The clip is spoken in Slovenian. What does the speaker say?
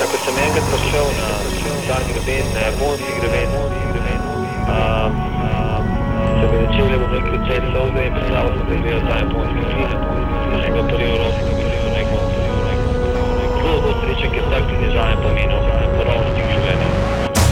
ko sem enkrat prišel na ta greben, na japonski greben, so ga začeli, bom rekel, cel solze in predstavil sem, da gledal ta japonski film. Enega prvi Evropi, zelo srečen, ker tak dizajn pomenil.